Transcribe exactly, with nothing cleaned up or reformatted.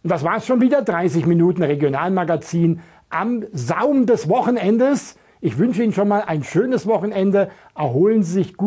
Und das war's schon wieder, dreißig Minuten Regionalmagazin am Saum des Wochenendes. Ich wünsche Ihnen schon mal ein schönes Wochenende. Erholen Sie sich gut.